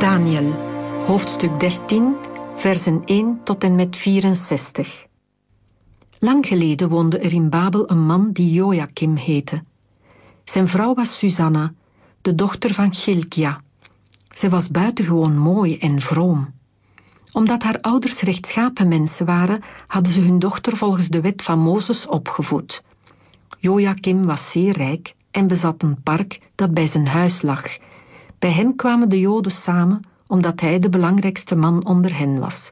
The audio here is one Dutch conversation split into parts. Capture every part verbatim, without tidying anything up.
Daniel, hoofdstuk dertien, versen één tot en met vierenzestig. Lang geleden woonde er in Babel een man die Jojakim heette. Zijn vrouw was Susanna, de dochter van Chilkia. Zij was buitengewoon mooi en vroom. Omdat haar ouders rechtschapen mensen waren, hadden ze hun dochter volgens de wet van Mozes opgevoed. Jojakim was zeer rijk en bezat een park dat bij zijn huis lag. Bij hem kwamen de Joden samen, omdat hij de belangrijkste man onder hen was.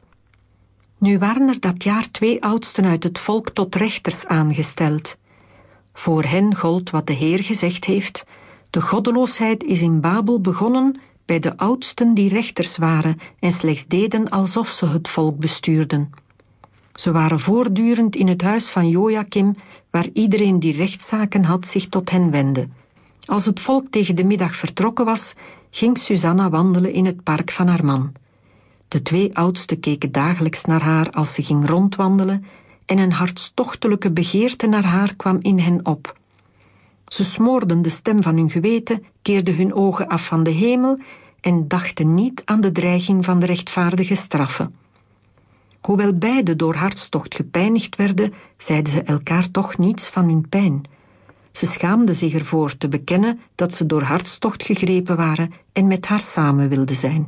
Nu waren er dat jaar twee oudsten uit het volk tot rechters aangesteld. Voor hen gold wat de Heer gezegd heeft: de goddeloosheid is in Babel begonnen bij de oudsten die rechters waren en slechts deden alsof ze het volk bestuurden. Ze waren voortdurend in het huis van Jojakim, waar iedereen die rechtszaken had zich tot hen wendde. Als het volk tegen de middag vertrokken was, ging Susanna wandelen in het park van haar man. De twee oudsten keken dagelijks naar haar als ze ging rondwandelen en een hartstochtelijke begeerte naar haar kwam in hen op. Ze smoorden de stem van hun geweten, keerden hun ogen af van de hemel en dachten niet aan de dreiging van de rechtvaardige straffen. Hoewel beiden door hartstocht gepijnigd werden, zeiden ze elkaar toch niets van hun pijn. Ze schaamden zich ervoor te bekennen dat ze door hartstocht gegrepen waren en met haar samen wilden zijn.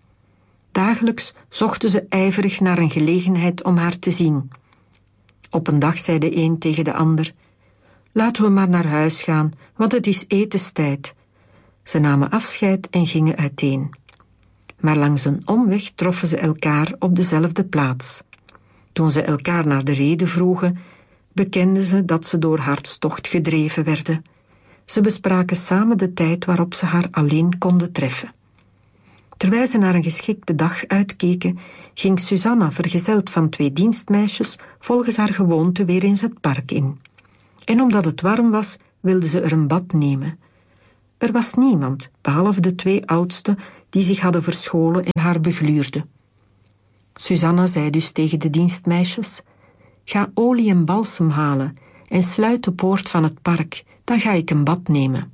Dagelijks zochten ze ijverig naar een gelegenheid om haar te zien. Op een dag zei de een tegen de ander: laten we maar naar huis gaan, want het is etenstijd. Ze namen afscheid en gingen uiteen. Maar langs een omweg troffen ze elkaar op dezelfde plaats. Toen ze elkaar naar de reden vroegen, bekenden ze dat ze door hartstocht gedreven werden. Ze bespraken samen de tijd waarop ze haar alleen konden treffen. Terwijl ze naar een geschikte dag uitkeken, ging Susanna, vergezeld van twee dienstmeisjes, volgens haar gewoonte weer eens het park in. En omdat het warm was, wilde ze er een bad nemen. Er was niemand, behalve de twee oudsten, die zich hadden verscholen en haar begluurden. Susanna zei dus tegen de dienstmeisjes: ga olie en balsem halen en sluit de poort van het park, dan ga ik een bad nemen.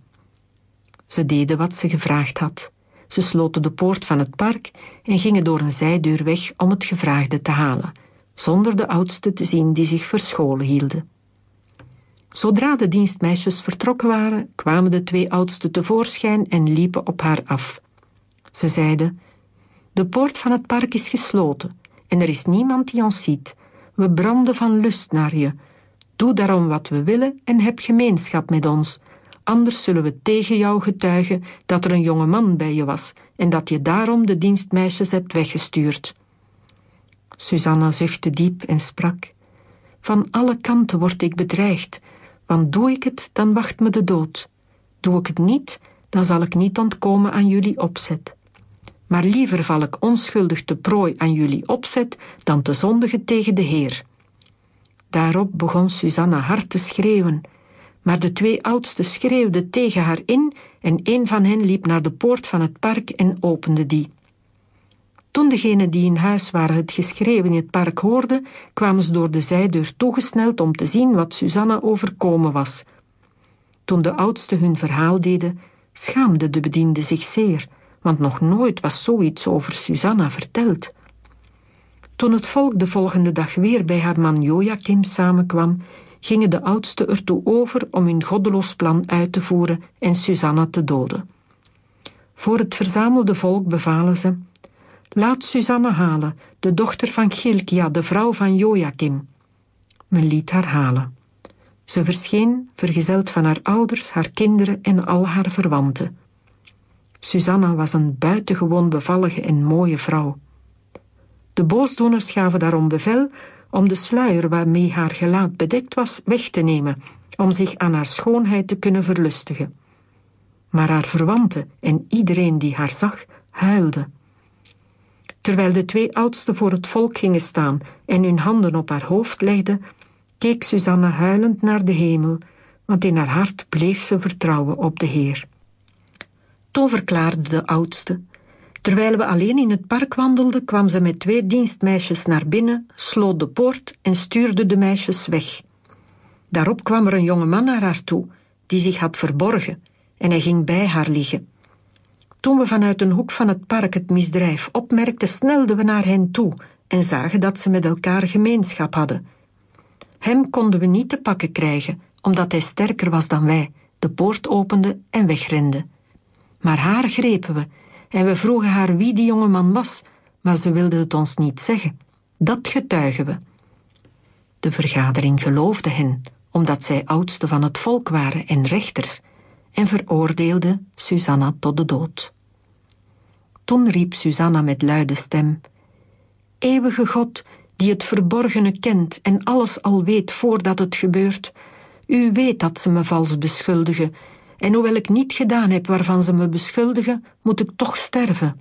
Ze deden wat ze gevraagd had. Ze sloten de poort van het park en gingen door een zijdeur weg om het gevraagde te halen, zonder de oudsten te zien die zich verscholen hielden. Zodra de dienstmeisjes vertrokken waren, kwamen de twee oudsten tevoorschijn en liepen op haar af. Ze zeiden: de poort van het park is gesloten en er is niemand die ons ziet. We branden van lust naar je. Doe daarom wat we willen en heb gemeenschap met ons. Anders zullen we tegen jou getuigen dat er een jonge man bij je was en dat je daarom de dienstmeisjes hebt weggestuurd. Susanna zuchtte diep en sprak: van alle kanten word ik bedreigd, want doe ik het, dan wacht me de dood. Doe ik het niet, dan zal ik niet ontkomen aan jullie opzet. Maar liever val ik onschuldig te prooi aan jullie opzet dan te zondigen tegen de Heer. Daarop begon Susanna hard te schreeuwen, maar de twee oudsten schreeuwden tegen haar in en een van hen liep naar de poort van het park en opende die. Toen degenen die in huis waren het geschreeuw in het park hoorden, kwamen ze door de zijdeur toegesneld om te zien wat Susanna overkomen was. Toen de oudsten hun verhaal deden, schaamde de bediende zich zeer, want nog nooit was zoiets over Susanna verteld. Toen het volk de volgende dag weer bij haar man Jojakim samenkwam, gingen de oudsten ertoe over om hun goddeloos plan uit te voeren en Susanna te doden. Voor het verzamelde volk bevalen ze: laat Susanna halen, de dochter van Chilkia, de vrouw van Jojakim. Men liet haar halen. Ze verscheen, vergezeld van haar ouders, haar kinderen en al haar verwanten. Susanna was een buitengewoon bevallige en mooie vrouw. De boosdoeners gaven daarom bevel om de sluier waarmee haar gelaat bedekt was weg te nemen, om zich aan haar schoonheid te kunnen verlustigen. Maar haar verwanten en iedereen die haar zag, huilde. Terwijl de twee oudsten voor het volk gingen staan en hun handen op haar hoofd legden, keek Susanna huilend naar de hemel, want in haar hart bleef ze vertrouwen op de Heer. Toen verklaarde de oudste: terwijl we alleen in het park wandelden, kwam ze met twee dienstmeisjes naar binnen, sloot de poort en stuurde de meisjes weg. Daarop kwam er een jonge man naar haar toe, die zich had verborgen, en hij ging bij haar liggen. Toen we vanuit een hoek van het park het misdrijf opmerkten, snelden we naar hen toe en zagen dat ze met elkaar gemeenschap hadden. Hem konden we niet te pakken krijgen, omdat hij sterker was dan wij, de poort opende en wegrende. Maar haar grepen we en we vroegen haar wie die jonge man was, maar ze wilde het ons niet zeggen. Dat getuigen we. De vergadering geloofde hen, omdat zij oudste van het volk waren en rechters, en veroordeelde Susanna tot de dood. Toen riep Susanna met luide stem: Eeuwige God, die het verborgene kent en alles al weet voordat het gebeurt, u weet dat ze me vals beschuldigen, en hoewel ik niet gedaan heb waarvan ze me beschuldigen, moet ik toch sterven.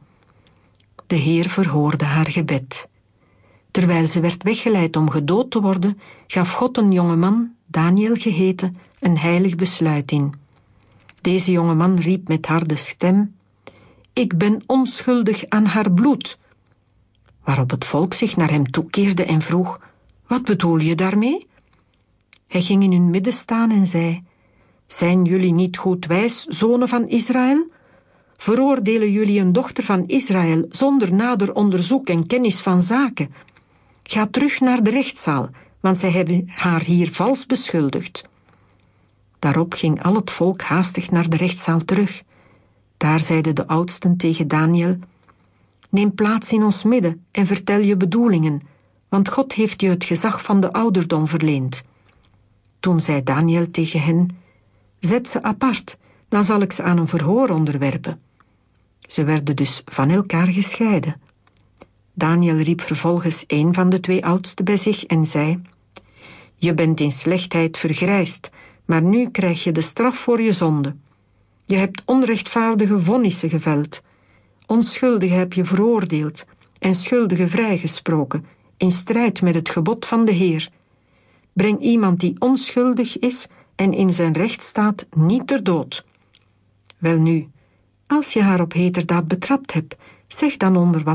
De Heer verhoorde haar gebed. Terwijl ze werd weggeleid om gedood te worden, gaf God een jongeman, Daniel geheten, een heilig besluit in. Deze jongeman riep met harde stem: Ik ben onschuldig aan haar bloed. Waarop het volk zich naar hem toekeerde en vroeg: Wat bedoel je daarmee? Hij ging in hun midden staan en zei: Zijn jullie niet goed wijs, zonen van Israël? Veroordelen jullie een dochter van Israël zonder nader onderzoek en kennis van zaken? Ga terug naar de rechtszaal, want zij hebben haar hier vals beschuldigd. Daarop ging al het volk haastig naar de rechtszaal terug. Daar zeiden de oudsten tegen Daniel: Neem plaats in ons midden en vertel je bedoelingen, want God heeft je het gezag van de ouderdom verleend. Toen zei Daniel tegen hen: Zet ze apart, dan zal ik ze aan een verhoor onderwerpen. Ze werden dus van elkaar gescheiden. Daniel riep vervolgens een van de twee oudsten bij zich en zei: Je bent in slechtheid vergrijsd, maar nu krijg je de straf voor je zonde. Je hebt onrechtvaardige vonnissen geveld. Onschuldigen heb je veroordeeld en schuldigen vrijgesproken, in strijd met het gebod van de Heer. Breng iemand die onschuldig is en in zijn recht staat niet ter dood. Welnu, als je haar op heterdaad betrapt hebt, zeg dan onder wat